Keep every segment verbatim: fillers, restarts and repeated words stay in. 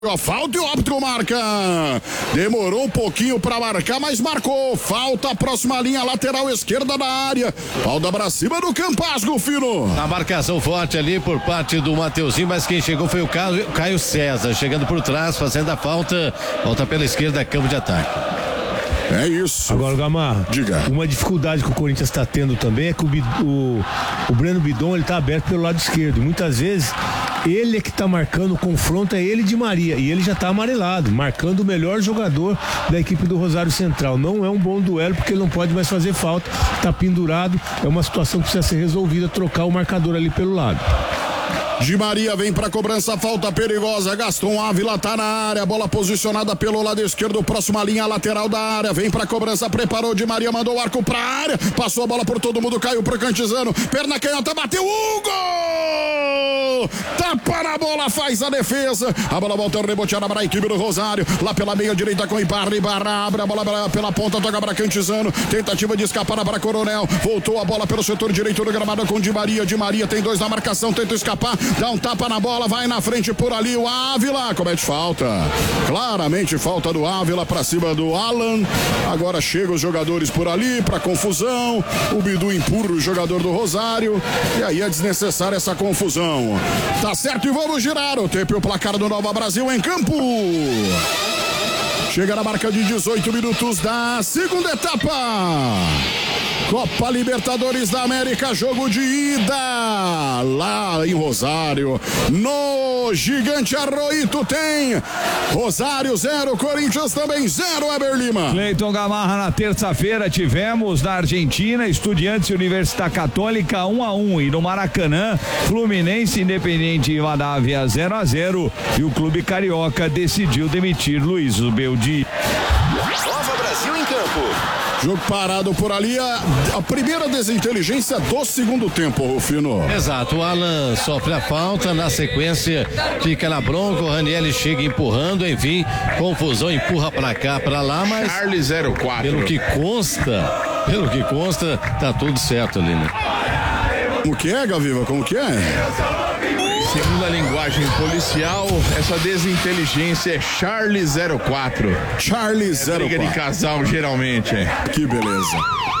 Falta e o árbitro marca. Demorou um pouquinho para marcar, mas marcou. Falta, próxima linha lateral esquerda da área. Falta pra cima do Campasgo, Fino. A marcação forte ali por parte do Mateuzinho, mas quem chegou foi o Caio, Caio César, chegando por trás, fazendo a falta. Falta pela esquerda, campo de ataque. É isso. Agora, Gamarra, diga. Uma dificuldade que o Corinthians está tendo também é que o, o, o Breno Bidon, ele tá aberto pelo lado esquerdo. E muitas vezes ele é que tá marcando o confronto, é ele de Maria. E ele já tá amarelado, marcando o melhor jogador da equipe do Rosário Central. Não é um bom duelo, porque ele não pode mais fazer falta. Tá pendurado. É uma situação que precisa ser resolvida, trocar o marcador ali pelo lado. Di Maria vem pra cobrança, falta perigosa. Gaston Ávila tá na área, bola posicionada pelo lado esquerdo, próxima linha lateral da área. Vem pra cobrança, preparou Di Maria, mandou o arco pra área, passou a bola por todo mundo, caiu pro Cantizano, perna canhota, bateu, um gol! Tapa na bola, faz a defesa. A bola volta reboteada para a equipe do Rosário, lá pela meia direita com Ibarra, Ibarra abre a bola pela ponta, toca para Cantizano, tentativa de escapar para Coronel, voltou a bola pelo setor direito do gramado com Di Maria. Di Maria tem dois na marcação, tenta escapar, dá um tapa na bola, vai na frente por ali o Ávila, comete falta, claramente falta do Ávila para cima do Alan. Agora chega os jogadores por ali para confusão, o Bidu empurra o jogador do Rosário e aí é desnecessária essa confusão. Tá certo e vamos girar o tempo e o placar do Nova Brasil em campo. Chega na marca de dezoito minutos da segunda etapa. Copa Libertadores da América, jogo de ida lá em Rosário, no Gigante Arroito tem Rosário zero, Corinthians também zero, Eber Lima. Cleiton Gamarra, na terça-feira tivemos na Argentina Estudiantes e Universidade Católica um a um, e no Maracanã Fluminense Independente Rivadavia zero a zero, e o Clube Carioca decidiu demitir Luiz Beldi. Nova Brasil em campo. Jogo parado por ali, a, a primeira desinteligência do segundo tempo, Rufino. Exato, o Alan sofre a falta, na sequência fica na bronca, o Ranieri chega empurrando, enfim, confusão, empurra pra cá, pra lá, mas Charlie zero quatro. Pelo que consta, pelo que consta, tá tudo certo ali, né? O que é, Gaviva? Como que é? Segundo a linguagem policial, essa desinteligência é Charlie zero quatro. Charlie zero quatro. Briga de casal, geralmente. É. Que beleza.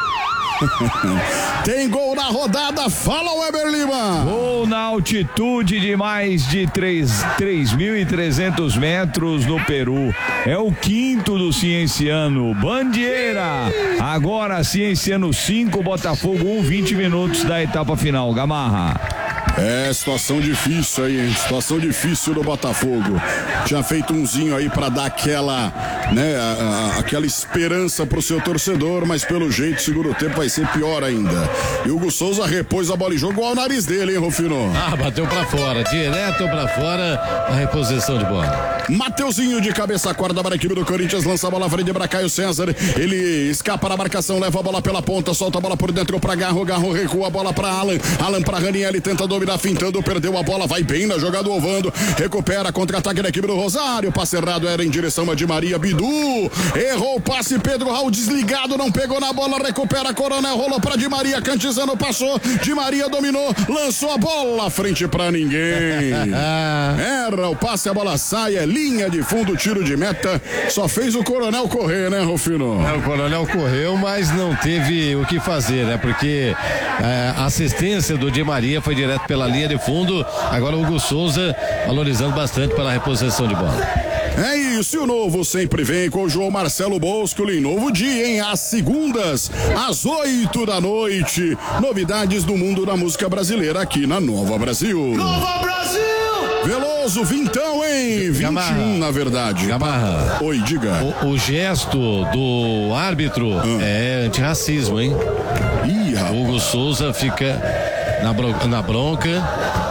Tem gol na rodada, fala o Eber Lima. Gol na altitude de mais de três mil e trezentos metros no Peru. É o quinto do Cienciano. Bandeira. Agora Cienciano cinco, Botafogo um, vinte minutos da etapa final. Gamarra. É, situação difícil aí, hein? Situação difícil do Botafogo. Tinha feito umzinho aí pra dar aquela, né, a, a, aquela esperança pro seu torcedor, mas pelo jeito, segundo tempo vai ser pior ainda. E o Hugo Souza repôs a bola em jogo ao nariz dele, hein, Rufino? Ah, bateu pra fora, direto pra fora, a reposição de bola. Mateuzinho de cabeça, corda para a equipe do Corinthians, lança a bola à frente para Caio César, ele escapa na marcação, leva a bola pela ponta, solta a bola por dentro para Garro, Garro recua a bola para Alan, Alan para Ranieri, tenta dominar, fintando, perdeu a bola, vai bem na jogada do Ovando, recupera, contra-ataque da equipe do Rosário, passe errado era em direção a Di Maria, Bidu, errou o passe, Pedro Raul desligado, não pegou na bola, recupera, Coronel, rolou para Di Maria, Cantizano passou, Di Maria dominou, lançou a bola, frente para ninguém, erra o passe, a bola sai, é linha de fundo, tiro de meta, só fez o Coronel correr, né, Rufino? É, o Coronel correu, mas não teve o que fazer, né, porque é, a assistência do Di Maria foi direto pela linha de fundo, agora o Hugo Souza valorizando bastante pela reposição de bola. É isso, e o novo sempre vem com o João Marcelo Boscoli, novo dia, hein? Às segundas, às oito da noite, novidades do mundo da música brasileira aqui na Nova Brasil. Nova Brasil! Veloso, vintão, hein? vinte e um, Gamarra. Na verdade. Gamarra. Oi, diga. O, o gesto do árbitro ah. é antirracismo, hein? Ih, rapaz. Hugo Souza fica na bronca. Na bronca.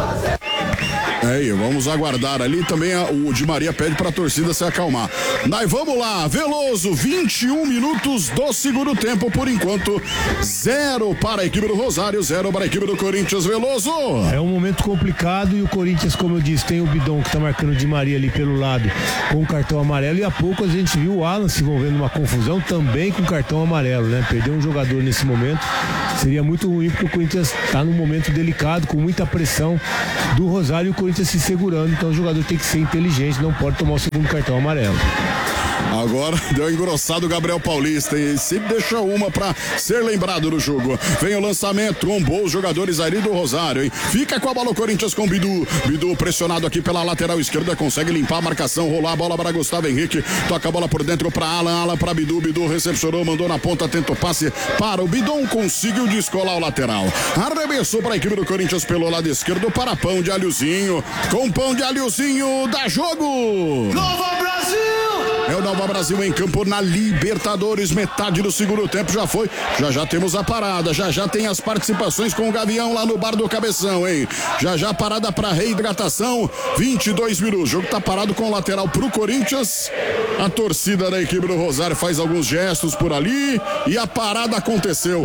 É, e vamos aguardar ali também. A, o Di Maria pede pra torcida se acalmar. Mas vamos lá, Veloso, vinte e um minutos do segundo tempo, por enquanto, zero para a equipe do Rosário, zero para a equipe do Corinthians. Veloso. É um momento complicado e o Corinthians, como eu disse, tem o Bidon que tá marcando o Di Maria ali pelo lado com o cartão amarelo, e há pouco a gente viu o Alan se envolvendo numa confusão também com cartão amarelo, né? Perdeu um jogador nesse momento, seria muito ruim porque o Corinthians está num momento delicado, com muita pressão do Rosário e o Corinthians se segurando, então o jogador tem que ser inteligente, não pode tomar o segundo cartão amarelo. Agora deu engrossado o Gabriel Paulista e sempre deixa uma pra ser lembrado no jogo. Vem o lançamento, trombou os jogadores ali do Rosário, hein? Fica com a bola o Corinthians com o Bidu. Bidu pressionado aqui pela lateral esquerda, consegue limpar a marcação, rolar a bola para Gustavo Henrique, toca a bola por dentro para Alan, Alan para Bidu, Bidu recepcionou, mandou na ponta, tentou passe para o Bidon, conseguiu descolar o lateral. Arremessou para a equipe do Corinthians pelo lado esquerdo para Pão de Alhozinho. Com Pão de Alhozinho, dá jogo! Nova Brasil! É o Nova Brasil em campo na Libertadores, metade do segundo tempo já foi, já já temos a parada, já já tem as participações com o Gavião lá no bar do Cabeção, hein? Já já parada para reidratação, vinte e dois minutos, o jogo tá parado com o lateral pro Corinthians, a torcida da equipe do Rosário faz alguns gestos por ali e a parada aconteceu.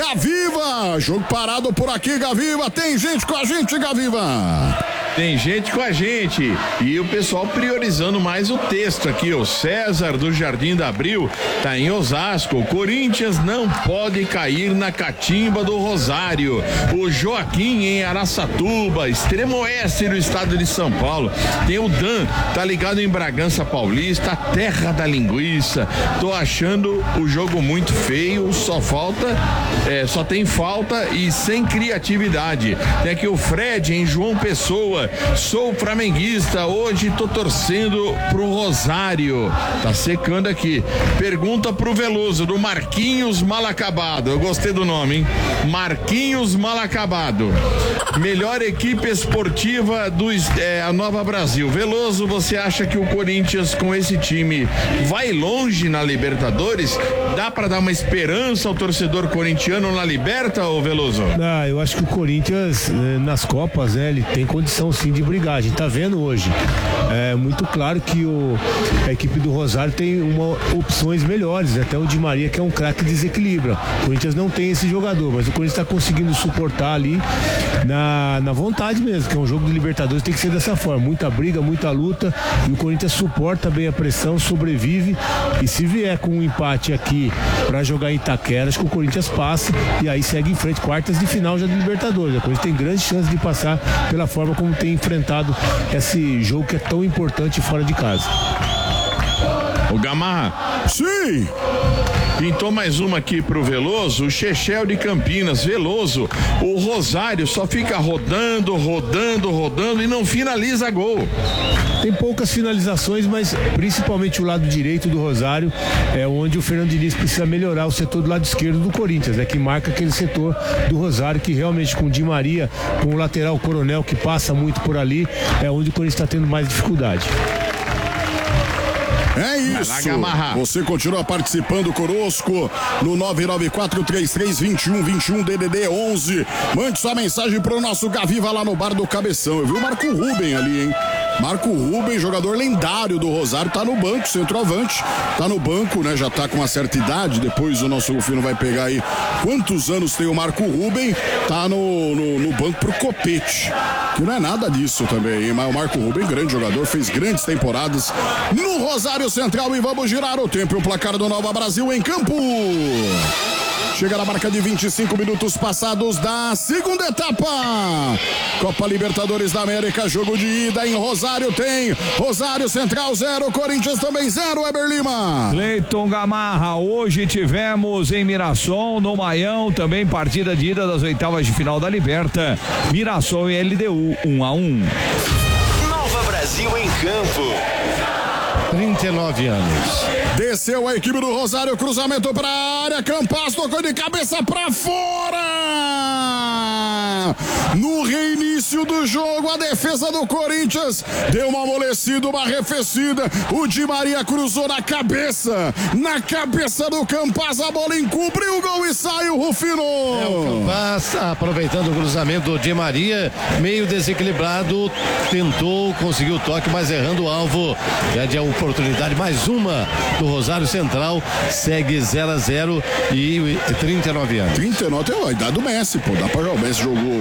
Gaviva, jogo parado por aqui, Gaviva, tem gente com a gente, Gaviva. Tem gente com a gente e o pessoal priorizando mais o texto aqui. O César do Jardim da Abril tá em Osasco. O Corinthians não pode cair na catimba do Rosário. O Joaquim em Araçatuba, extremo oeste do estado de São Paulo. Tem o Dan, tá ligado em Bragança Paulista, a terra da linguiça. Tô achando o jogo muito feio, só falta, é, só tem falta e sem criatividade. Tem aqui o Fred em João Pessoa. Sou flamenguista, hoje tô torcendo pro Rosário. Tá secando aqui. Pergunta pro Veloso, do Marquinhos Malacabado. Eu gostei do nome, hein? Marquinhos Malacabado. Melhor equipe esportiva do é, a Nova Brasil. Veloso, você acha que o Corinthians com esse time vai longe na Libertadores? Dá pra dar uma esperança ao torcedor corintiano na Liberta, ô Veloso? Ah, eu acho que o Corinthians nas Copas, né, ele tem condição sim de brigar. A gente tá vendo hoje. É muito claro que o, a equipe do Rosário tem uma, opções melhores. Até o Di Maria, que é um craque, desequilibra. O Corinthians não tem esse jogador, mas o Corinthians está conseguindo suportar ali na, na vontade mesmo, que é um jogo de Libertadores, tem que ser dessa forma. Muita briga, muita luta. E o Corinthians suporta bem a pressão, sobrevive. E se vier com um empate aqui para jogar em Itaquera, acho que o Corinthians passa e aí segue em frente. Quartas de final já de Libertadores. O Corinthians tem grande chance de passar pela forma como tem enfrentado esse jogo que é tão importante fora de casa. O Gamarra. Sim! Pintou mais uma aqui pro Veloso, o Chechel de Campinas. Veloso, o Rosário só fica rodando, rodando, rodando e não finaliza gol. Tem poucas finalizações, mas principalmente o lado direito do Rosário é onde o Fernando Diniz precisa melhorar o setor do lado esquerdo do Corinthians, né? Que marca aquele setor do Rosário que realmente com o Di Maria, com o lateral Coronel que passa muito por ali, é onde o Corinthians está tendo mais dificuldade. É isso, você continua participando conosco no nove nove quatro, três três dois um dois um D D D onze. Mande sua mensagem pro nosso Gaviva lá no bar do Cabeção. Eu vi o Marco Ruben ali, hein? Marco Ruben, jogador lendário do Rosário, tá no banco, centroavante, tá no banco, né? Já tá com uma certa idade, depois o nosso Rufino vai pegar aí quantos anos tem o Marco Ruben, tá no, no, no banco pro Copete, que não é nada disso também, hein? Mas o Marco Ruben, grande jogador, fez grandes temporadas no Rosário Central e vamos girar o tempo e o placar do Nova Brasil em campo. Chega na marca de vinte e cinco minutos passados da segunda etapa. Copa Libertadores da América, jogo de ida em Rosário tem Rosário Central zero, Corinthians também zero, Eber Lima. Cleiton Gamarra, hoje tivemos em Mirassol, no Maião, também partida de ida das oitavas de final da Liberta. Mirassol e L D U, um a um. Nova Brasil em campo. trinta e nove anos. Desceu a equipe do Rosário, cruzamento para a área, Campas tocou de cabeça para fora. No reinício do jogo, a defesa do Corinthians deu uma amolecida, uma arrefecida. O Di Maria cruzou na cabeça, na cabeça do Campas, a bola encobriu o gol e sai o Rufino. É, o Campas, aproveitando o cruzamento do Di Maria, meio desequilibrado, tentou, conseguiu o toque, mas errando o alvo. É de oportunidade, mais uma do Rosário Central, segue zero a zero e trinta e nove anos. trinta e nove, tem a idade do Messi, pô, dá pra jogar. O Messi jogou oito jogos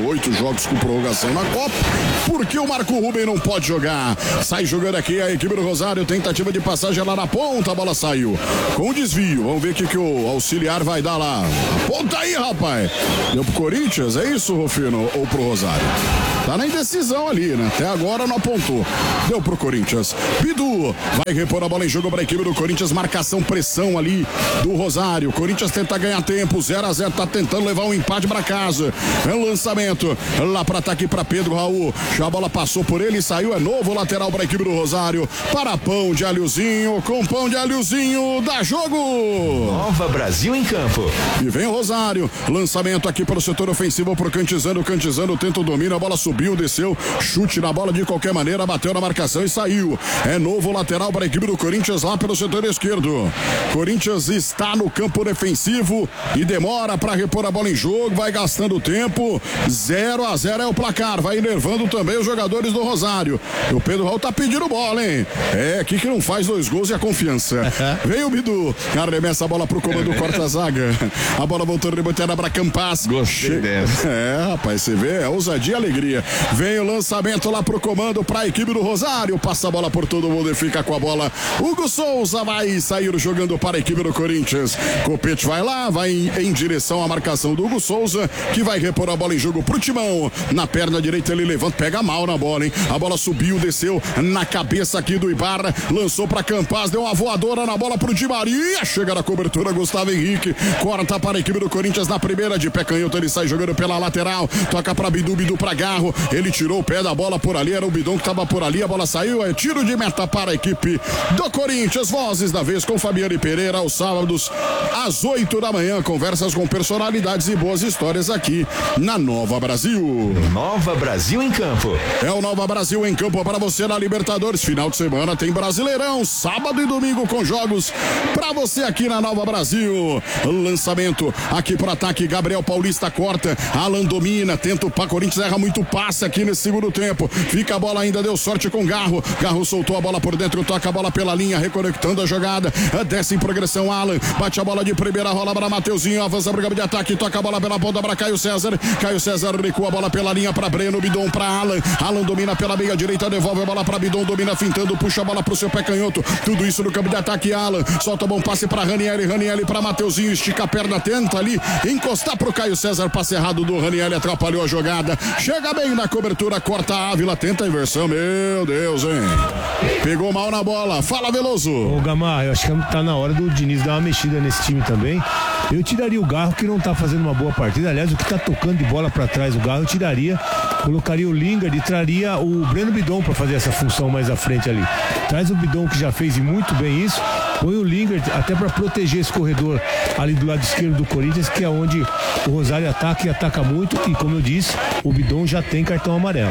jogos com prorrogação na Copa, porque o Marco Ruben não pode jogar. Sai jogando aqui a equipe do Rosário, tentativa de passagem lá na ponta, a bola saiu com desvio. Vamos ver o que, que o auxiliar vai dar lá. Ponta aí, rapaz. Deu pro Corinthians, é isso, Rufino, ou pro Rosário? Tá na indecisão ali, né? Até agora não apontou. Deu pro Corinthians. Bidu vai repor a bola em jogo para a equipe do Corinthians. Marcação, pressão ali do Rosário. Corinthians tenta ganhar tempo. zero a zero, tá tentando levar um empate para casa. É um lançamento lá para ataque para Pedro Raul. Já a bola passou por ele e saiu. É novo lateral para a equipe do Rosário. Para pão de alhozinho. Com pão de alhozinho. Dá jogo. Nova Brasil em campo. E vem o Rosário. Lançamento aqui pelo setor ofensivo pro Cantizano. Cantizano tenta o domínio. A bola subiu. Subiu, desceu, chute na bola de qualquer maneira, bateu na marcação e saiu. É novo lateral para a equipe do Corinthians lá pelo setor esquerdo. Corinthians está no campo defensivo e demora para repor a bola em jogo, vai gastando tempo. zero a zero é o placar, vai enervando também os jogadores do Rosário. E o Pedro Raul tá pedindo bola, hein? É, aqui que não faz dois gols e a confiança. Vem o Bidu, arremessa a bola pro comando, corta a zaga. A bola voltando reboteada para Campas. Gostei dessa. É, rapaz, você vê, é ousadia e alegria. Vem o lançamento lá pro comando para a equipe do Rosário. Passa a bola por todo mundo e fica com a bola. Hugo Souza vai sair jogando para a equipe do Corinthians. Copete vai lá, vai em, em direção à marcação do Hugo Souza, que vai repor a bola em jogo pro Timão. Na perna direita ele levanta, pega mal na bola, hein? A bola subiu, desceu na cabeça aqui do Ibarra, lançou para Campas, deu uma voadora na bola pro Di Maria. Chega na cobertura, Gustavo Henrique. Corta para a equipe do Corinthians na primeira de pé canhoto. Ele sai jogando pela lateral. Toca para Bidu, Bidu para Garro. Ele tirou o pé da bola por ali, era o Bidon que estava por ali, a bola saiu, é tiro de meta para a equipe do Corinthians. Vozes da vez com Fabiane Pereira aos sábados às oito da manhã, conversas com personalidades e boas histórias aqui na Nova Brasil. Nova Brasil em campo. É o Nova Brasil em campo para você na Libertadores. Final de semana tem Brasileirão, sábado e domingo com jogos para você aqui na Nova Brasil. Lançamento aqui para ataque, Gabriel Paulista corta, Alan domina, tenta o pá, Corinthians erra muito passe aqui nesse segundo tempo. Fica a bola ainda, deu sorte com Garro. Garro soltou a bola por dentro, toca a bola pela linha, reconectando a jogada. Desce em progressão, Alan. Bate a bola de primeira, rola para Mateuzinho, avança para o campo de ataque, toca a bola pela ponta para Caio César. Caio César recua a bola pela linha para Breno, Bidon para Alan. Alan domina pela meia direita, devolve a bola para Bidon, domina fintando, puxa a bola pro seu pé canhoto. Tudo isso no campo de ataque, Alan. Solta bom passe para Ranieri, Ranieri para Mateuzinho, estica a perna, tenta ali encostar pro Caio César, passe errado do Ranieri, atrapalhou a jogada. Chega bem na cobertura, corta a Ávila, tenta a inversão, meu Deus, hein? Pegou mal na bola, fala Veloso. Ô Gamar, eu acho que tá na hora do Diniz dar uma mexida nesse time também. Eu tiraria o Garro, que não tá fazendo uma boa partida, aliás, o que tá tocando de bola pra trás, o Garro eu tiraria, colocaria o Lingard e traria o Breno Bidon pra fazer essa função mais à frente ali. Traz o Bidon, que já fez e muito bem isso, põe o Lingard até pra proteger esse corredor ali do lado esquerdo do Corinthians, que é onde o Rosário ataca e ataca muito, e como eu disse, o Bidon já tem cartão amarelo.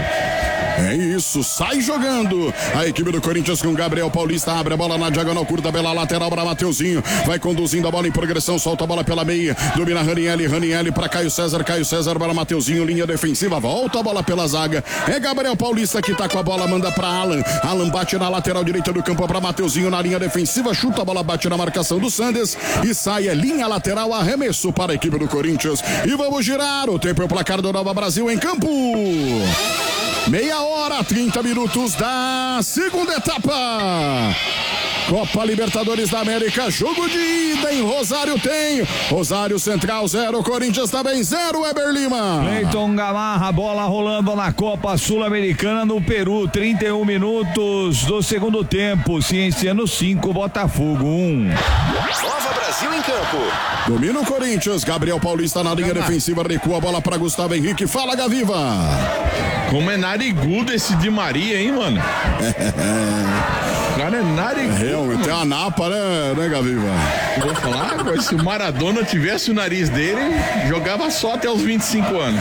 É isso, sai jogando a equipe do Corinthians com Gabriel Paulista, abre a bola na diagonal curta pela lateral para Mateuzinho, vai conduzindo a bola em progressão, solta a bola pela meia, domina Ranieri, Ranieri para Caio César, Caio César para Mateuzinho, linha defensiva, volta a bola pela zaga, é Gabriel Paulista que tá com a bola, manda para Alan, Alan bate na lateral direita do campo para Mateuzinho na linha defensiva, chuta a bola, bate na marcação do Sandes e sai, é linha lateral, arremesso para a equipe do Corinthians e vamos girar, o tempo é o placar do Nova Brasil em campo. Meia hora, trinta minutos da segunda etapa. Copa Libertadores da América, jogo de ida em Rosário tem. Rosário Central zero, Corinthians também zero, Weber Lima. Cleiton Gamarra, bola rolando na Copa Sul-Americana no Peru, trinta e um minutos do segundo tempo. Cienciano cinco, Botafogo um. Nova Brasil em campo. Domina o Corinthians, Gabriel Paulista na linha defensiva, recua a bola para Gustavo Henrique, fala Gaviva. Como é narigudo esse Di Maria, hein, mano? O cara é narigudo. Realmente, tem uma napa, né, né, Gaviva? Eu vou falar, agora, se o Maradona tivesse o nariz dele, jogava só até os vinte e cinco anos.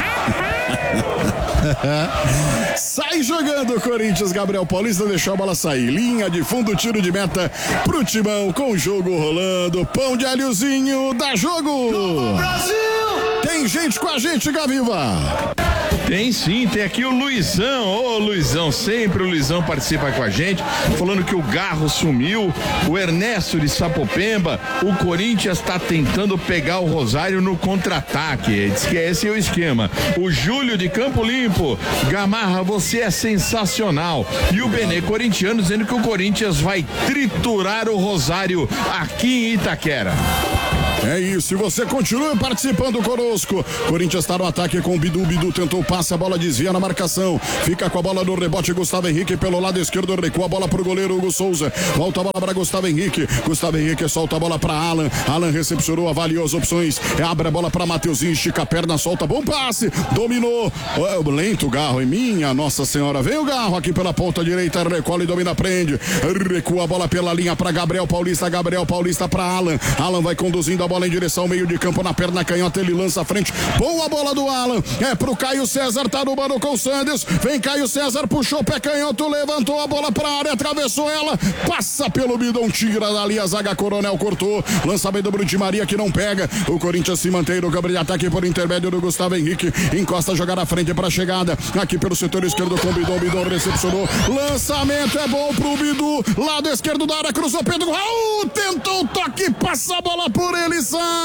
Sai jogando o Corinthians, Gabriel Paulista deixou a bola sair, linha de fundo, tiro de meta pro Timão, com o jogo rolando, pão de alhozinho, dá jogo! Brasil! Tem gente com a gente, Gaviva! Tem sim, tem aqui o Luizão. Ô Luizão, sempre o Luizão participa com a gente, falando que o Garro sumiu, o Ernesto de Sapopemba, o Corinthians tá tentando pegar o Rosário no contra-ataque. Diz que esse é o esquema. O Júlio de Campo Limpo, Gamarra, você é sensacional. E o Benê corintiano dizendo que o Corinthians vai triturar o Rosário aqui em Itaquera. É isso, e você continua participando conosco. Corinthians está no ataque com o Bidu. Bidu tentou o passe, a bola desvia na marcação. Fica com a bola no rebote, Gustavo Henrique pelo lado esquerdo, recua a bola pro goleiro Hugo Souza. Volta a bola para Gustavo Henrique. Gustavo Henrique solta a bola para Alan. Alan recepcionou, avaliou as opções. Abre a bola para Mateuzinho, estica a perna, solta, bom passe. Dominou. Oh, lento o Garro, em minha Nossa Senhora. Vem o Garro aqui pela ponta direita, recolhe, domina, prende. Recua a bola pela linha para Gabriel Paulista. Gabriel Paulista para Alan. Alan vai conduzindo a bola em direção ao meio de campo, na perna canhota, ele lança a frente, boa bola do Alan, é pro Caio César, tá no mano com o Sanders, vem Caio César, puxou o pé canhoto, levantou a bola pra área, atravessou ela, passa pelo bidão, tira dali a zaga, Coronel cortou, lançamento do Bruno Maria que não pega, o Corinthians se mantém no campo de ataque por intermédio do Gustavo Henrique, encosta a jogar à frente pra chegada, aqui pelo setor esquerdo com o Bidon, Bidon recepcionou, lançamento é bom pro Bidu, lado esquerdo da área, cruzou Pedro Raul, tentou o toque, passa a bola por ele, sai!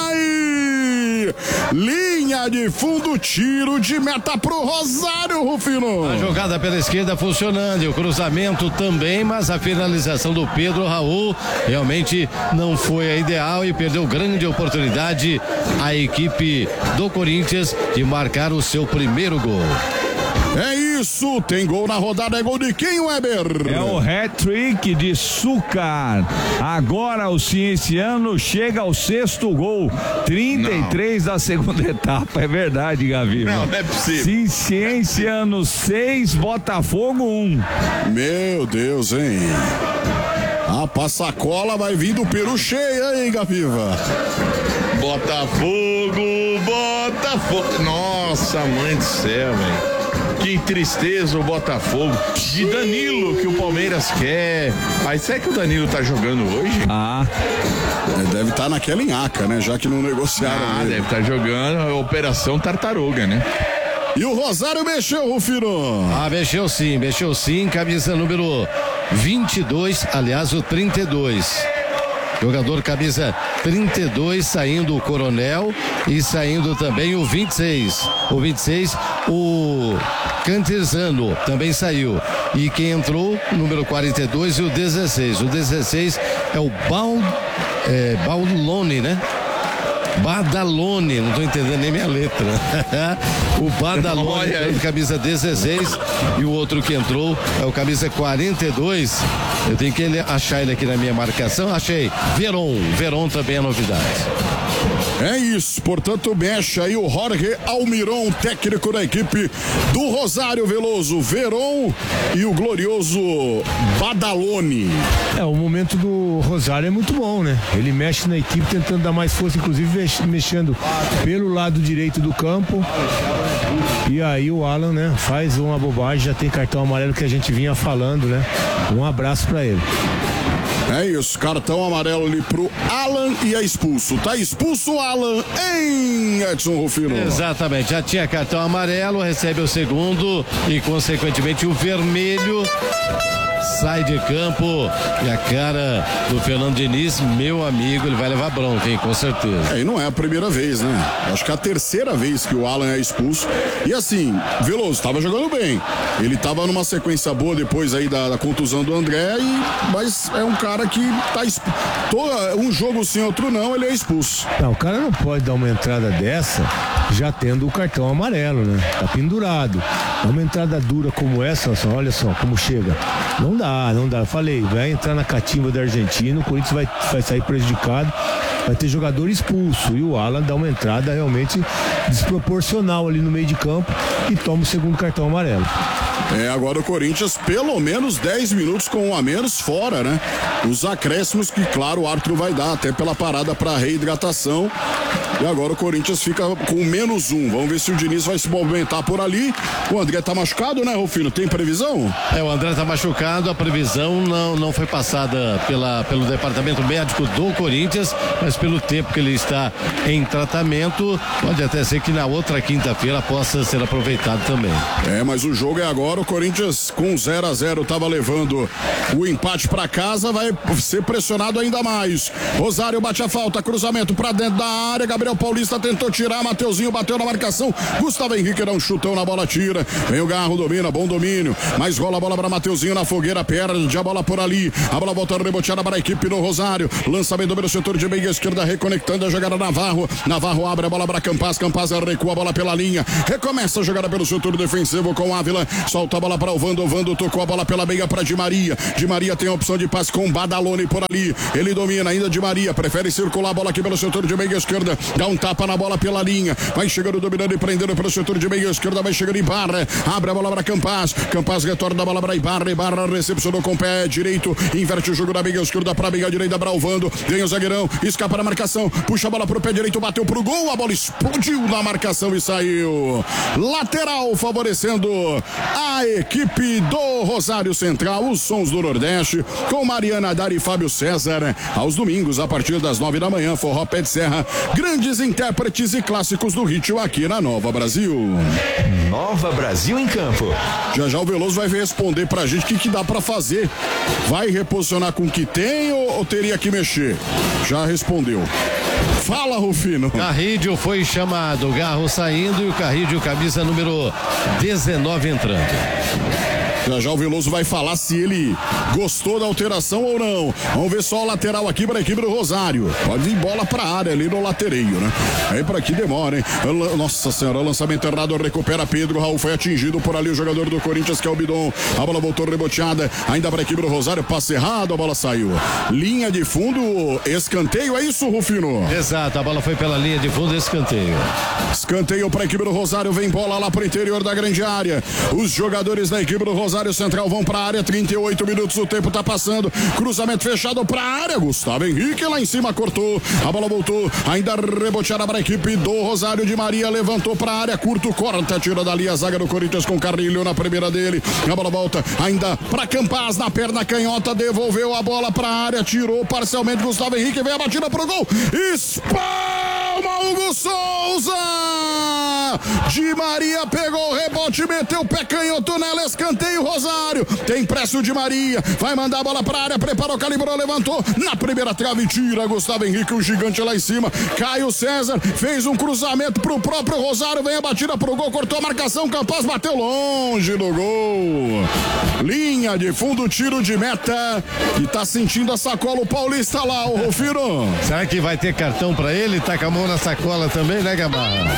Linha de fundo, tiro de meta pro Rosário, Rufino. A jogada pela esquerda funcionando, e o cruzamento também, mas a finalização do Pedro Raul realmente não foi a ideal e perdeu grande oportunidade a equipe do Corinthians de marcar o seu primeiro gol. É isso, tem gol na rodada, é gol de quem, Weber? É o hat-trick de Sucar. Agora o Cienciano chega ao sexto gol, trinta e três não. Da segunda etapa, é verdade, Gavi. Não, não é possível. Cienciano seis, Botafogo um. Meu Deus, hein? A passacola vai vir do Peru cheia, hein, Gaviva? Botafogo, Botafogo. Nossa, mãe do céu, velho. Que tristeza o Botafogo. De Danilo, que o Palmeiras quer. Mas será que o Danilo tá jogando hoje? Ah. É, deve estar tá naquela enhaca, né? Já que não negociaram. Ah, ele. deve estar tá jogando a Operação Tartaruga, né? E o Rosário mexeu, Rufino. Ah, mexeu sim, mexeu sim. Camisa número vinte e dois, aliás, o trinta e dois. Jogador camisa trinta e dois, saindo o Coronel e saindo também o vinte e seis. O vinte e seis, o Cantizano também saiu. E quem entrou, número quarenta e dois e o dezesseis. O dezesseis é o Bal, é, Baulone, né? Badalone, não tô entendendo nem minha letra. O Badalone, camisa dezesseis, e o outro que entrou é o camisa quarenta e dois. Eu tenho que achar ele aqui na minha marcação. Achei. Veron. Veron também é novidade. É isso, portanto, mexe aí o Jorge Almiron, técnico da equipe do Rosário Veloso, Veron e o glorioso Badalone. É, o momento do Rosário é muito bom, né? Ele mexe na equipe tentando dar mais força, inclusive mexendo pelo lado direito do campo. E aí o Alan, né, faz uma bobagem, já tem cartão amarelo que a gente vinha falando, né? Um abraço pra ele. É isso, cartão amarelo ali pro Alan e é expulso. Tá expulso o Alan, hein, Edson Rufino? Exatamente, já tinha cartão amarelo, recebe o segundo e consequentemente o vermelho. Sai de campo e a cara do Fernando Diniz, meu amigo, ele vai levar bronca, hein, com certeza. É, e não é a primeira vez, né? Acho que é a terceira vez que o Alan é expulso. E assim, Veloso tava jogando bem. Ele tava numa sequência boa depois aí da, da contusão do André, e, mas é um cara que tá expulso. Um jogo sim, outro não, ele é expulso. Não, o cara não pode dar uma entrada dessa já tendo o cartão amarelo, né? Tá pendurado. Uma entrada dura como essa, só, olha só como chega. Não dá, não dá. Eu falei, vai entrar na catimba da Argentina, o Corinthians vai, vai sair prejudicado, vai ter jogador expulso. E o Alan dá uma entrada realmente desproporcional ali no meio de campo e toma o segundo cartão amarelo. É, agora o Corinthians pelo menos dez minutos com um a menos fora, né? os acréscimos que, claro, o árbitro vai dar até pela parada para reidratação. E agora o Corinthians fica com menos um. Vamos ver se o Diniz vai se movimentar por ali. O André tá machucado, né, Rufino? Tem previsão? É, o André tá machucado, a previsão não, não foi passada pela, pelo departamento médico do Corinthians, mas pelo tempo que ele está em tratamento, pode até ser que na outra quinta-feira possa ser aproveitado também. É, mas o jogo é agora, o Corinthians com zero a zero tava levando o empate para casa, vai ser pressionado ainda mais. Rosário bate a falta, cruzamento para dentro da área, Gabriel Paulista tentou tirar, Mateuzinho bateu na marcação, Gustavo Henrique dá um chutão na bola, tira, vem o Garro, domina, bom domínio, mas rola a bola para Mateuzinho na fogueira, perde a bola por ali, a bola voltando reboteada para a equipe do Rosário, lançamento pelo setor de meia esquerda, reconectando a jogada Navarro, Navarro abre a bola para Campaz, Campaz recua a bola pela linha, recomeça a jogada pelo setor defensivo com Ávila, solta a bola para o Vando, o Vando tocou a bola pela meia para Di Maria, Di Maria tem a opção de passe com Badalone por ali, ele domina ainda Di Maria, prefere circular a bola aqui pelo setor de meia esquerda, dá um tapa na bola pela linha, vai chegando dominando e prendendo pelo setor de meia esquerda, vai chegando Ibarra, abre a bola para Campaz, Campaz retorna a bola para Ibarra, Ibarra recepcionou com o pé direito, inverte o jogo da meia esquerda para a meia direita para o Vando, ganha o zagueirão, escapa na marcação, puxa a bola pro pé direito, bateu pro gol, a bola explodiu na marcação e saiu. Lateral favorecendo a equipe do Rosário Central, os sons do Nordeste, com Mariana Dari e Fábio César, aos domingos a partir das nove da manhã, Forró Pé de Serra, grandes intérpretes e clássicos do ritmo aqui na Nova Brasil. Nova Brasil em Campo. Já já o Veloso vai responder pra gente o que, que dá pra fazer. Vai reposicionar com o que tem ou, ou teria que mexer? Já respondeu. Fala, Rufino. Carrídio foi chamado, Garro saindo e o Carrídio camisa número dezenove entrando. Já já o Veloso vai falar se ele gostou da alteração ou não. Vamos ver só o lateral aqui para a equipe do Rosário. Pode ir bola para a área ali no latereio, né? Aí para aqui demora, hein? Nossa senhora, lançamento errado, recupera Pedro. Raul foi atingido por ali o jogador do Corinthians, que é o Bidon. A bola voltou reboteada, ainda para a equipe do Rosário. Passe errado, a bola saiu. Linha de fundo, escanteio, é isso, Rufino? Exato, a bola foi pela linha de fundo, escanteio. Escanteio para a equipe do Rosário, vem bola lá para o interior da grande área. Os jogadores da equipe do Rosário Central vão para a área, trinta e oito minutos, o tempo tá passando, cruzamento fechado para a área, Gustavo Henrique lá em cima cortou, a bola voltou, ainda reboteada para a equipe do Rosário, de Maria levantou para a área, curto, corta, tira dali a zaga do Corinthians com Carrilho na primeira dele, a bola volta, ainda para Campaz na perna canhota, devolveu a bola para a área, tirou parcialmente Gustavo Henrique, vem a batida pro gol, espalma Hugo Souza, de Maria pegou o rebote, meteu o pé canhoto nela, escanteio Rosário, tem pressa o Di Maria, vai mandar a bola pra área, preparou, calibrou, levantou, na primeira trave, tira Gustavo Henrique, o gigante lá em cima, Caio César, fez um cruzamento pro próprio Rosário, vem a batida pro gol, cortou a marcação, Campaz bateu longe do gol, linha de fundo, tiro de meta, e tá sentindo a sacola o Paulista lá, o Rufino. Será que vai ter cartão pra ele? Tá com a mão na sacola também, né, Gamarra?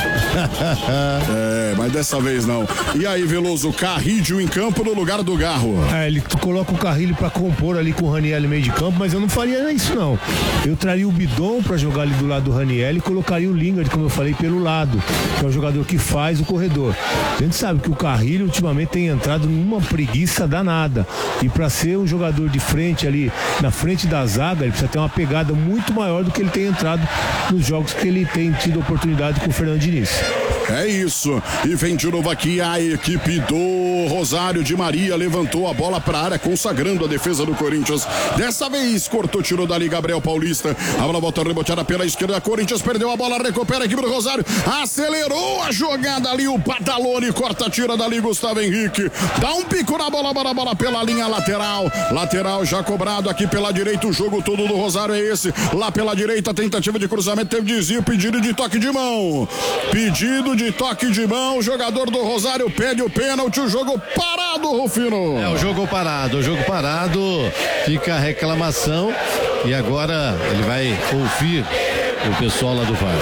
É, mas dessa vez não. E aí, Veloso, Carrídio em campo no lugar do Garro. É, ele coloca o Carrilho pra compor ali com o Raniel no meio de campo, mas eu não faria isso não. Eu traria o Bidon pra jogar ali do lado do Raniel e colocaria o Lingard, como eu falei, pelo lado, que é o jogador que faz o corredor. A gente sabe que o Carrilho ultimamente tem entrado numa preguiça danada, e pra ser um jogador de frente ali, na frente da zaga, ele precisa ter uma pegada muito maior do que ele tem entrado nos jogos que ele tem tido oportunidade com o Fernando Diniz. É isso, e vem de novo aqui a equipe do Rosário, de Maria levantou a bola para a área, consagrando a defesa do Corinthians. Dessa vez cortou, tirou dali Gabriel Paulista, a bola volta reboteada pela esquerda, Corinthians perdeu a bola, recupera a equipe do Rosário, acelerou a jogada ali, o Badalone corta, tira dali Gustavo Henrique, dá um pico na bola, bola, bola pela linha lateral, lateral já cobrado aqui pela direita, o jogo todo do Rosário é esse, lá pela direita, tentativa de cruzamento, teve desvio, pedido de toque de mão, pedido de toque de mão, o jogador do Rosário pede o pênalti, o jogo parado, Rufino. É, o jogo parado, o jogo parado, fica a reclamação e agora ele vai ouvir o pessoal lá do V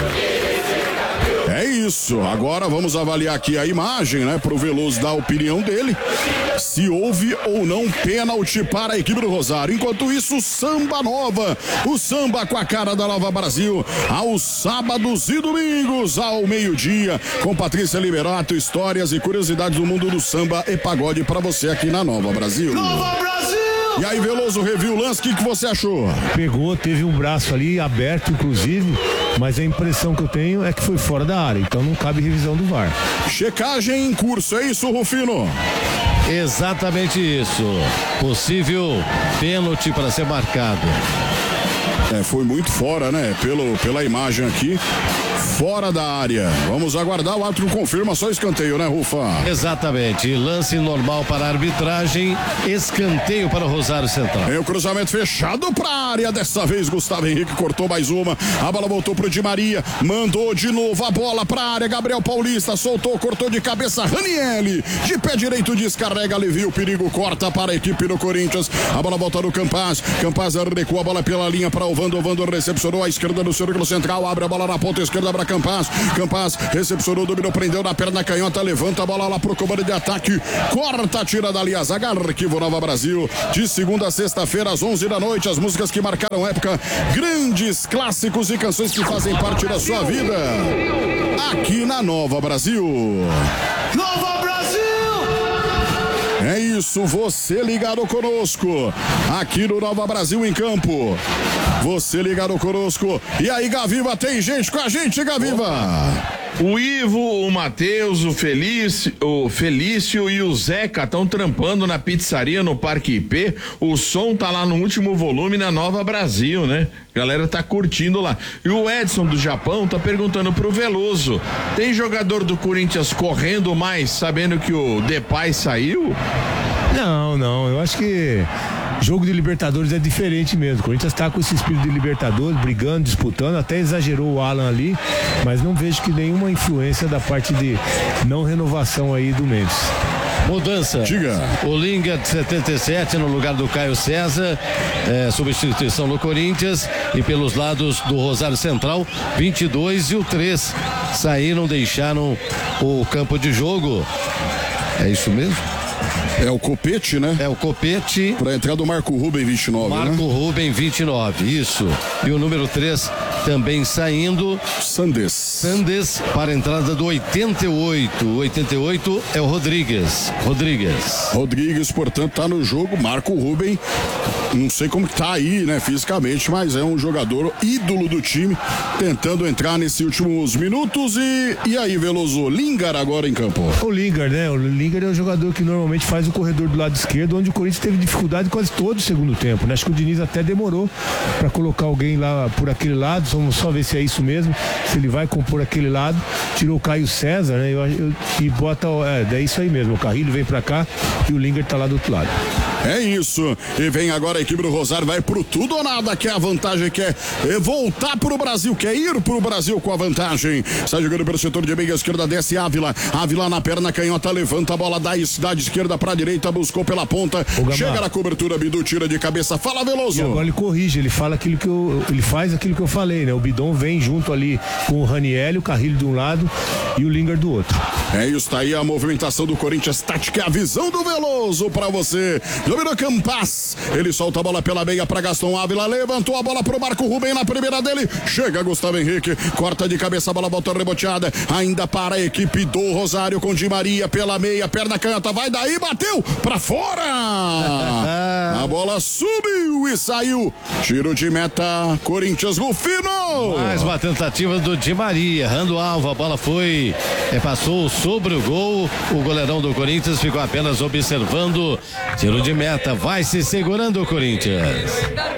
A R. É isso, agora vamos avaliar aqui a imagem, né, pro Veloso dar a opinião dele, se houve ou não pênalti para a equipe do Rosário. Enquanto isso, Samba Nova, o samba com a cara da Nova Brasil, aos sábados e domingos, ao meio-dia, com Patrícia Liberato, histórias e curiosidades do mundo do samba e pagode para você aqui na Nova Brasil. Nova Brasil! E aí, Veloso, reviu o lance, o que, que você achou? Pegou, teve um braço ali aberto, inclusive, mas a impressão que eu tenho é que foi fora da área, então não cabe revisão do V A R. Checagem em curso, é isso, Rufino? Exatamente isso. Possível pênalti para ser marcado. É, foi muito fora, né? Pelo, pela imagem aqui, fora da área. Vamos aguardar, o árbitro confirma só escanteio, né, Rufa? Exatamente. Lance normal para a arbitragem, escanteio para o Rosário Central. É o cruzamento fechado para a área. Dessa vez, Gustavo Henrique cortou mais uma. A bola voltou pro Di Maria. Mandou de novo a bola para a área. Gabriel Paulista soltou, cortou de cabeça. Ranielli, de pé direito, descarrega, alivia o perigo, corta para a equipe do Corinthians. A bola volta no Campaz. Campaz recua a bola pela linha para o Vando. O Vando recepcionou à esquerda do círculo central. Abre a bola na ponta esquerda para Campaz. Campaz recepcionou, dominou, prendeu na perna canhota. Levanta a bola lá pro comando de ataque. Corta, tira dali a zaga. Arquivo Nova Brasil. De segunda a sexta-feira, às onze da noite. As músicas que marcaram época. Grandes clássicos e canções que fazem parte da sua vida. Aqui na Nova Brasil. Nova Brasil! É isso, você ligado conosco, aqui no Nova Brasil em Campo. Você ligado conosco. E aí, Gaviva, tem gente com a gente, Gaviva? O Ivo, o Matheus, o Felício, o Felício e o Zeca estão trampando na pizzaria no Parque I P. O som tá lá no último volume na Nova Brasil, né? A galera tá curtindo lá. E o Edson do Japão tá perguntando pro Veloso: tem jogador do Corinthians correndo mais sabendo que o Depay saiu? Não, não, eu acho que jogo de Libertadores é diferente mesmo. O Corinthians tá com esse espírito de Libertadores, brigando, disputando, até exagerou o Alan ali, mas não vejo que nenhuma influência da parte de não renovação aí do Mendes. Mudança. Diga. O Linga de setenta e sete no lugar do Caio César, é, substituição no Corinthians, e pelos lados do Rosário Central, vinte e dois e o três saíram, deixaram o campo de jogo. É isso mesmo? É o Copete, né? É o Copete. Pra entrar do Marco Ruben, vinte e nove, Marco né? Ruben, vinte e nove, isso. E o número três também saindo. Sandes. Sandes para a entrada do oitenta e oito. O oitenta e oito é o Rodrigues. Rodrigues. Rodrigues, portanto, tá no jogo. Marco Ruben, não sei como que tá aí, né, fisicamente, mas é um jogador ídolo do time, tentando entrar nesses últimos minutos. E, e aí, Veloso, Lingard agora em campo. O Lingard, né? O Lingard é o jogador que normalmente faz o corredor do lado esquerdo, onde o Corinthians teve dificuldade quase todo o segundo tempo, né? Acho que o Diniz até demorou para colocar alguém lá por aquele lado. Vamos só ver se é isso mesmo, se ele vai compor aquele lado. Tirou o Caio César, né? Eu, eu, e bota, é, é isso aí mesmo. O Carrilho vem para cá e o Lingard tá lá do outro lado. É isso, e vem agora a equipe do Rosário, vai pro tudo ou nada, que é a vantagem, quer é voltar pro Brasil, quer ir pro Brasil com a vantagem. Sai jogando pelo setor de meia esquerda, desce Ávila, Ávila na perna canhota, levanta a bola da, da esquerda pra direita, buscou pela ponta, chega na cobertura, Bidu tira de cabeça, fala, Veloso. E agora ele corrige, ele fala aquilo que eu, ele faz aquilo que eu falei, né? O Bidon vem junto ali com o Ranielli, o Carrilho de um lado e o Lingard do outro. É isso, tá aí a movimentação do Corinthians, tática, a visão do Veloso pra você. Dominou Campaz, ele solta a bola pela meia pra Gaston Ávila, levantou a bola pro Marco Ruben na primeira dele, chega Gustavo Henrique, corta de cabeça, a bola volta reboteada, ainda para a equipe do Rosário com Di Maria pela meia, perna canhota, vai daí, bateu pra fora, a bola subiu e saiu, tiro de meta, Corinthians, Rufino. Mais uma tentativa do Di Maria, errando o alvo, a bola foi, é, passou sobre o gol, o goleirão do Corinthians ficou apenas observando, tiro de meta, vai se segurando o Corinthians.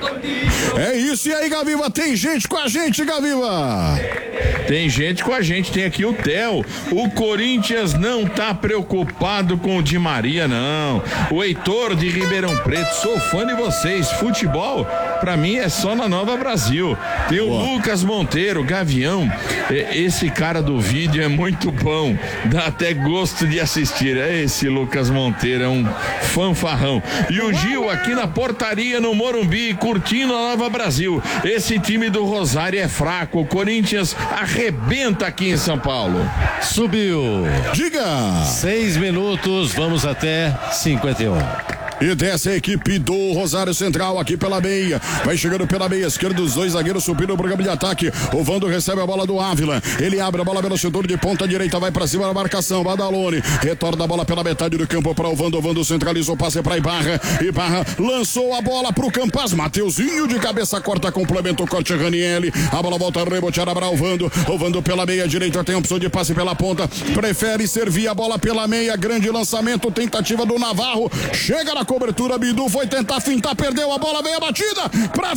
É isso, e aí, Gaviva, tem gente com a gente, Gaviva? Tem gente com a gente, tem aqui o Theo. O Corinthians não tá preocupado com o Di Maria, não. O Heitor de Ribeirão Preto, sou fã de vocês. Futebol, pra mim, é só na Nova Brasil. Tem o Boa. Lucas Monteiro, Gavião. Esse cara do vídeo é muito bom, dá até gosto de assistir. É esse Lucas Monteiro, é um fanfarrão. E o Gil aqui na portaria no Morumbi, curtindo a Nova Brasil. Esse time do Rosário é fraco. O Corinthians arrebenta aqui em São Paulo. Subiu. Diga. Seis minutos, vamos até cinquenta e um. E desce a equipe do Rosário Central aqui pela meia. Vai chegando pela meia esquerda, os dois zagueiros subindo o programa de ataque. O Vando recebe a bola do Ávila. Ele abre a bola pelo setor de ponta direita, vai pra cima da marcação. Badalone retorna a bola pela metade do campo para o Vando. O Vando centralizou, passe para Ibarra. Ibarra lançou a bola pro Campaz. Mateuzinho de cabeça corta, complementa o corte Ranielli. A bola volta a rebotear para o Vando. O Vando pela meia direita tem opção de passe pela ponta. Prefere servir a bola pela meia. Grande lançamento, tentativa do Navarro. Chega na cobertura, Bidu foi tentar fintar, perdeu a bola, veio a batida pra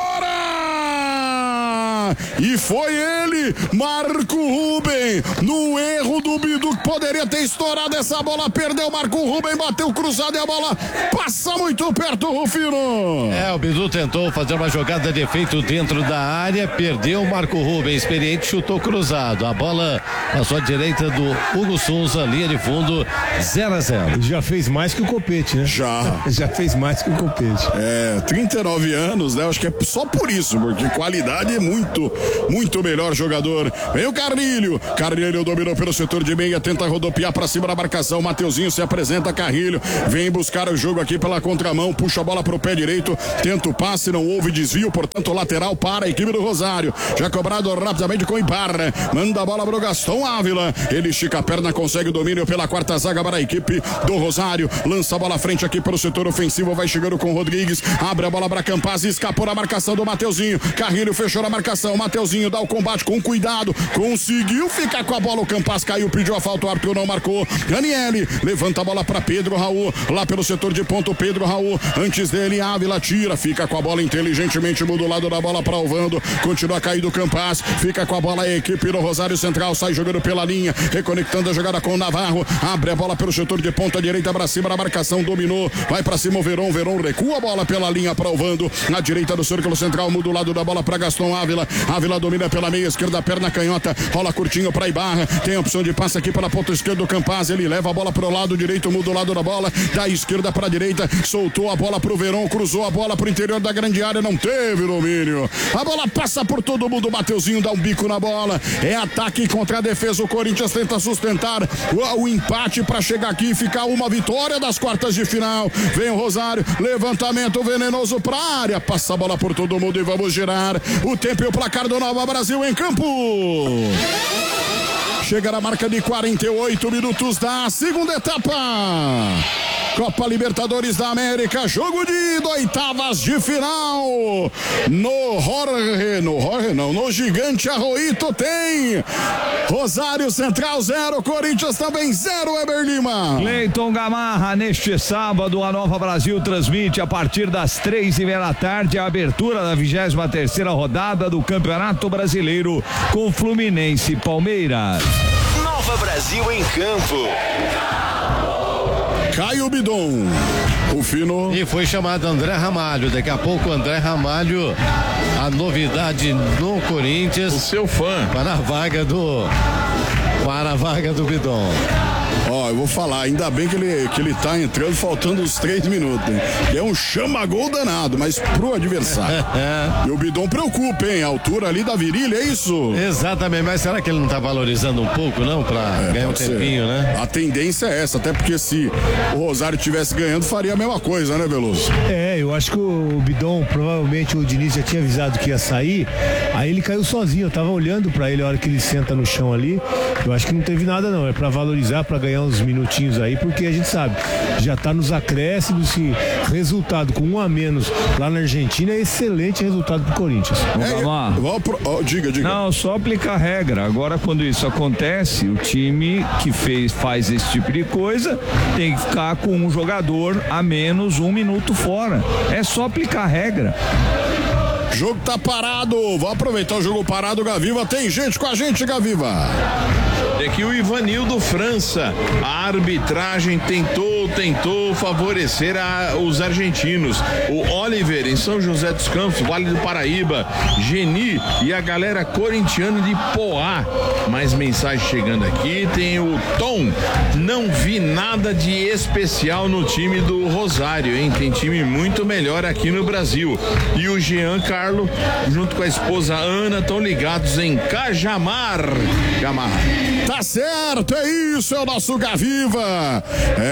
fora! E foi ele, Marco Ruben, no erro do Bidu, que poderia ter estourado essa bola, perdeu Marco Ruben, bateu cruzado e a bola passa muito perto, Rufino. É, o Bidu tentou fazer uma jogada de efeito dentro da área, perdeu o Marco Ruben, experiente, chutou cruzado. A bola passou à direita do Hugo Souza, linha de fundo, zero a zero. Ele já fez mais que o Copete, né? Já. Já fez mais que o Copete. É, trinta e nove anos, né? Acho que é só por isso, porque qualidade é muito, muito melhor jogador. Vem o Carrilho. Carrilho dominou pelo setor de meia, tenta rodopiar pra cima da marcação. Mateuzinho se apresenta, Carrilho vem buscar o jogo aqui pela contramão, puxa a bola pro pé direito, tenta o passe, não houve desvio, portanto lateral para a equipe do Rosário. Já cobrado rapidamente com Ibarra. Manda a bola pro Gaston Ávila. Ele estica a perna, consegue o domínio pela quarta zaga para a equipe do Rosário. Lança a bola à frente aqui pelo setor ofensivo, vai chegando com o Rodrigues, abre a bola para Campaz, escapou na marcação do Mateuzinho. Carrilho fechou na marcação, Mateuzinho dá o combate com cuidado, conseguiu ficar com a bola, o Campaz caiu, pediu a falta, o árbitro não marcou. Daniele levanta a bola para Pedro Raul, lá pelo setor de ponto, Pedro Raul, antes dele Ávila tira, fica com a bola inteligentemente, muda o lado da bola para o Vando, continua caído o Campaz, fica com a bola a equipe do Rosário Central, sai jogando pela linha, reconectando a jogada com o Navarro, abre a bola pelo setor de ponta direita para cima da marcação, dominou, vai para cima o Verón, Verón recua a bola pela linha para o Vando, na direita do círculo central, muda o lado da bola para Gaston Ávila, Ávila domina pela meia esquerda, perna canhota, rola curtinho para Ibarra, tem a opção de passe aqui pela ponta esquerda do Campaz, ele leva a bola para o lado direito, muda o lado da bola, da esquerda para a direita, soltou a bola para o Verón, cruzou a bola para o interior da grande área, não teve domínio, a bola passa por todo mundo, o Mateuzinho dá um bico na bola, é ataque contra a defesa, o Corinthians tenta sustentar o, o empate para chegar aqui e ficar uma vitória das quartas de final, vem o Rosário, levantamento venenoso pra área, passa a bola por todo mundo e vamos girar o tempo e o placar do Nova Brasil em campo. Chega na marca de quarenta e oito minutos da segunda etapa. Copa Libertadores da América, jogo de ida, oitavas de final. No Jorge, no Jorge não, no Gigante Arroito tem Rosário Central zero, Corinthians também zero, Eber Lima. Cleiton Gamarra, neste sábado, a Nova Brasil transmite a partir das três e meia da tarde a abertura da vigésima terceira rodada do Campeonato Brasileiro com Fluminense e Palmeiras. Nova Brasil em campo. Caio Bidon, o Fino. E foi chamado André Ramalho. Daqui a pouco André Ramalho, a novidade no Corinthians. O seu fã. Para a vaga do. Para a vaga do Bidon. Ó, eu vou falar, ainda bem que ele, que ele tá entrando faltando os três minutos, hein? É um chama-gol danado, mas pro adversário. E o Bidon preocupa, hein? A altura ali da virilha, é isso? Exatamente, mas será que ele não tá valorizando um pouco, não? Pra é, ganhar um tempinho, ser. né? A tendência é essa, até porque se o Rosário tivesse ganhando, faria a mesma coisa, né, Veloso? É, eu acho que o Bidon, provavelmente o Diniz já tinha avisado que ia sair, aí ele caiu sozinho, eu tava olhando pra ele a hora que ele senta no chão ali, eu acho que não teve nada não, é pra valorizar, pra ganhar uns minutinhos aí, porque a gente sabe, já tá nos acréscimos, esse resultado com um a menos lá na Argentina é excelente resultado pro Corinthians. É, Vamos lá. Pro, oh, diga, diga. Não, só aplicar a regra. Agora, quando isso acontece, o time que fez, faz esse tipo de coisa tem que ficar com um jogador a menos um minuto fora. É só aplicar a regra. O jogo tá parado, vou aproveitar o jogo parado, Gaviva, tem gente com a gente, Gaviva. É que o Ivanildo França, a arbitragem tentou, tentou favorecer a, os argentinos. O Oliver em São José dos Campos, Vale do Paraíba, Geni e a galera corintiana de Poá. Mais mensagem chegando aqui, tem o Tom, não vi nada de especial no time do Rosário, hein? Tem time muito melhor aqui no Brasil. E o Jean Carlo, junto com a esposa Ana, estão ligados em Cajamar. Cajamar. Tá certo, é isso, é o nosso Gaviva. É no bar.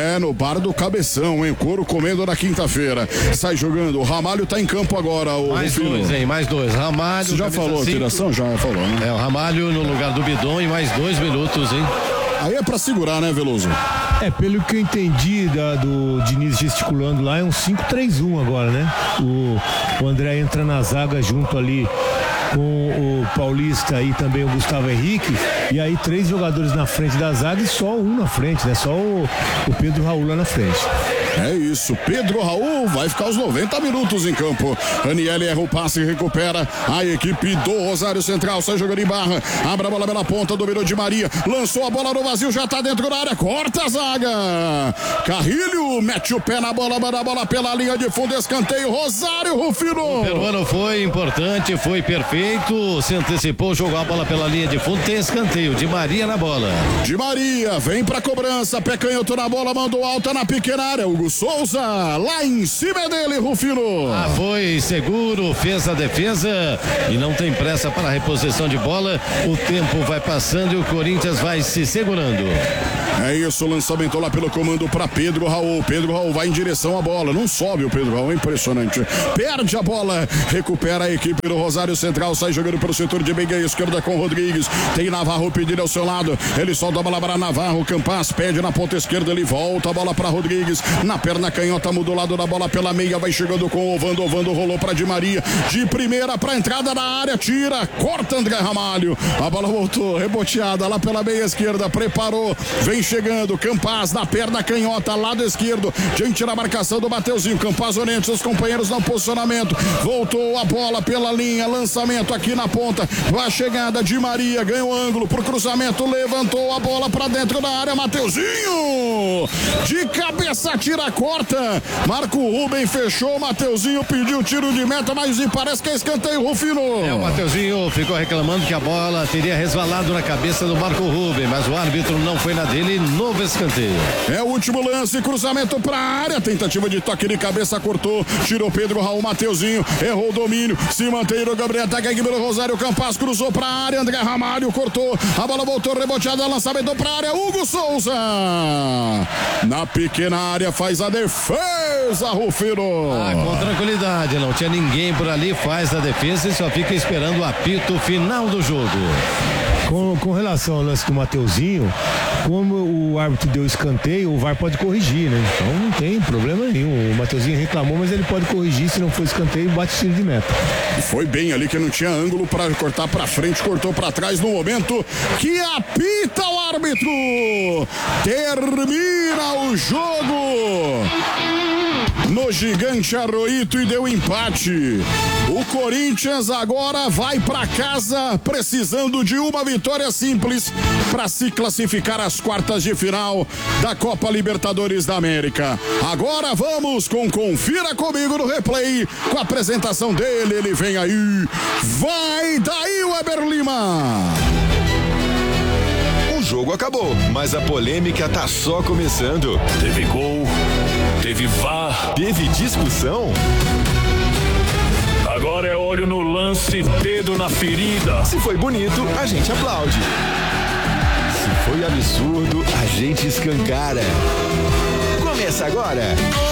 Guarda o cabeção, hein? Couro comendo na quinta-feira. Sai jogando. O Ramalho tá em campo agora. O mais Rufino. dois, hein? Mais dois. Ramalho. Você já falou a tiração? Já falou, né? É, o Ramalho no lugar do Bidon e mais dois minutos, hein? Aí é pra segurar, né, Veloso? É, pelo que eu entendi da, do Diniz gesticulando lá, é um cinco três um agora, né? O, o André entra na zaga junto ali com o Paulista e também o Gustavo Henrique, e aí três jogadores na frente da zaga e só um na frente, né? Só o, o Pedro Raul lá na frente. É isso, Pedro Raul vai ficar os noventa minutos em campo. Aniele erra o passe e recupera a equipe do Rosário Central. Sai jogando em barra, abre a bola pela ponta, dominou de Maria, lançou a bola no vazio, já tá dentro da área, corta a zaga. Carrilho mete o pé na bola, manda a bola pela linha de fundo, escanteio, Rosário, Rufino. O peruano foi importante, foi perfeito, se antecipou, jogou a bola pela linha de fundo, tem escanteio, de Maria na bola. De Maria, vem pra cobrança, pé canhoto na bola, mandou alta na pequena área, Hugo Souza, lá em cima dele, Rufino. Ah, foi seguro, fez a defesa e não tem pressa para a reposição de bola. O tempo vai passando e o Corinthians vai se segurando. É isso, lançamento lá pelo comando para Pedro Raul. Pedro Raul vai em direção à bola, não sobe o Pedro Raul, é impressionante. Perde a bola, recupera a equipe do Rosário Central, sai jogando pelo setor de meia esquerda com Rodrigues. Tem Navarro pedindo ao seu lado, ele solta a bola para Navarro, Campas pede na ponta esquerda, ele volta a bola para Rodrigues. Na perna canhota, muda o lado da bola pela meia, vai chegando com o Ovando, Ovando rolou para Di Maria, de primeira para entrada da área, tira, corta André Ramalho, a bola voltou, reboteada lá pela meia esquerda, preparou, vem chegando, Campas na perna canhota, lado esquerdo, diante da marcação do Mateuzinho, Campas orienta seus companheiros no posicionamento, voltou a bola pela linha, lançamento aqui na ponta, a chegada de Maria, ganhou ângulo pro cruzamento, levantou a bola para dentro da área, Mateuzinho, de cabeça, tira, corta, Marco Ruben fechou, Mateuzinho pediu tiro de meta, mas parece que é escanteio, Rufino. É, o Mateuzinho ficou reclamando que a bola teria resvalado na cabeça do Marco Ruben, mas o árbitro não foi na dele, novo escanteio. É o último lance, cruzamento pra área, tentativa de toque de cabeça, cortou, tirou Pedro Raul, Mateuzinho, errou o domínio, se mantém o Gabriel, ataca aqui pelo Rosário, Campas cruzou pra área, André Ramalho cortou, a bola voltou, reboteada, lançamento pra área, Hugo Souza, na pequena área, faz a defesa, Rufino. Ah, com tranquilidade, não tinha ninguém por ali, faz a defesa e só fica esperando o apito final do jogo. Com, com relação ao lance do Mateuzinho, como o árbitro deu escanteio, o V A R pode corrigir, né? Então não tem problema nenhum. O Mateuzinho reclamou, mas ele pode corrigir, se não for escanteio, bate tiro de meta. Foi bem ali que não tinha ângulo para cortar para frente, cortou para trás no momento que apita o árbitro. Termina o jogo no Gigante Arroito e deu empate. O Corinthians agora vai para casa precisando de uma vitória simples para se classificar às quartas de final da Copa Libertadores da América. Agora vamos com Confira Comigo no replay, com a apresentação dele, ele vem aí. Vai daí, Weber Lima. O jogo acabou, mas a polêmica tá só começando. Teve gol, teve V A R, teve discussão. Agora é olho no lance, dedo na ferida. Se foi bonito, a gente aplaude. Se foi absurdo, a gente escancara. Começa agora.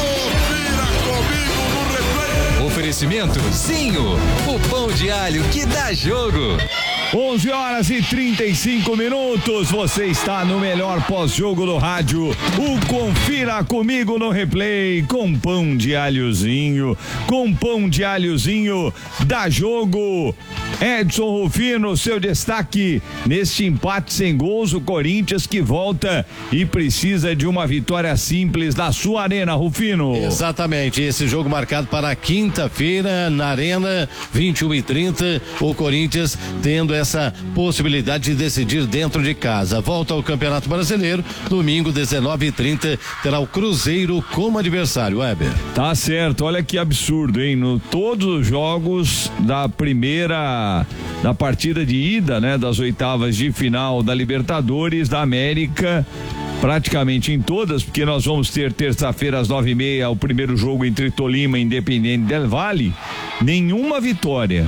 Oferecimento Zinho, o pão de alho que dá jogo. onze horas e trinta e cinco minutos, você está no melhor pós-jogo do rádio, o Confira Comigo no replay, com pão de alhozinho, com pão de alhozinho, dá jogo. Edson Rufino, seu destaque neste empate sem gols, o Corinthians que volta e precisa de uma vitória simples na sua arena, Rufino. Exatamente, esse jogo marcado para quinta-feira na arena, vinte e uma e trinta, o Corinthians tendo essa possibilidade de decidir dentro de casa. Volta ao Campeonato Brasileiro, domingo dezenove e trinta, terá o Cruzeiro como adversário, Weber. Tá certo, olha que absurdo, hein? No todos os jogos da primeira da partida de ida, né, das oitavas de final da Libertadores da América, praticamente em todas, porque nós vamos ter terça-feira às nove e meia o primeiro jogo entre Tolima e Independiente del Valle, nenhuma vitória.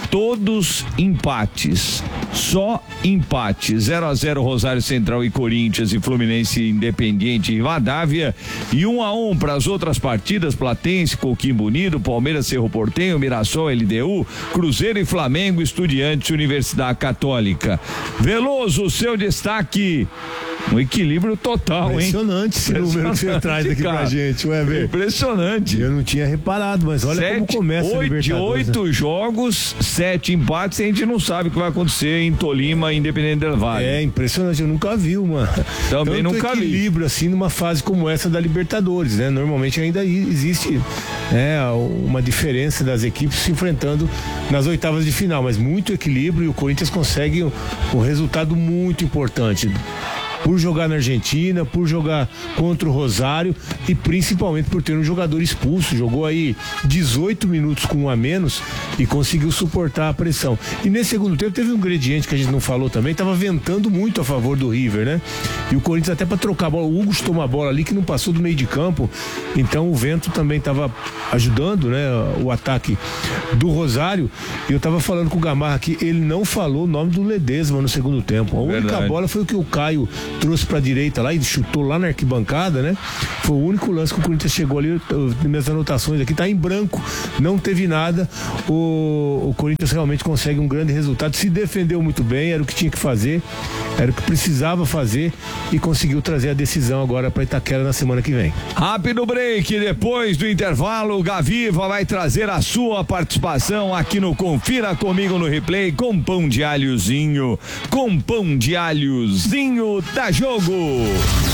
todos empates. Só empate. zero a zero Rosário Central e Corinthians e Fluminense Independiente e Rivadavia. E um a um para as outras partidas: Platense, Coquimbo Unido, Palmeiras, Cerro Porteño, Mirassol, L D U, Cruzeiro e Flamengo, Estudiantes, Universidade Católica. Veloso, seu destaque. Um equilíbrio total, hein? Impressionante esse número que você traz aqui pra gente, Weber. Impressionante. Eu não tinha reparado, mas olha sete, como começa oito, a Libertadores. De oito, né, jogos, sete empates, e a gente não sabe o que vai acontecer em Tolima, Independente del Valle. É impressionante, eu nunca vi uma. Também Tanto nunca vi. equilíbrio assim numa fase como essa da Libertadores, né? Normalmente ainda existe, né, uma diferença das equipes se enfrentando nas oitavas de final, mas muito equilíbrio, e o Corinthians consegue um, um resultado muito importante. Por jogar na Argentina, por jogar contra o Rosário e principalmente por ter um jogador expulso. Jogou aí dezoito minutos com um a menos e conseguiu suportar a pressão. E nesse segundo tempo teve um ingrediente que a gente não falou também, estava ventando muito a favor do River, né? E o Corinthians até para trocar a bola, o Hugo tomou a bola ali que não passou do meio de campo, então o vento também estava ajudando, né, o ataque do Rosário. E eu estava falando com o Gamarra aqui, ele não falou o nome do Ledesma no segundo tempo. A única Verdade. bola foi o que o Caio trouxe pra direita lá e chutou lá na arquibancada, né? Foi o único lance que o Corinthians chegou ali. Minhas anotações aqui tá em branco, não teve nada. O, o Corinthians realmente consegue um grande resultado, se defendeu muito bem, era o que tinha que fazer, era o que precisava fazer e conseguiu trazer a decisão agora para Itaquera na semana que vem. Rápido break, depois do intervalo, o Gaviva vai trazer a sua participação aqui no Confira Comigo no Replay com pão de alhozinho, com pão de alhozinho da Jogo.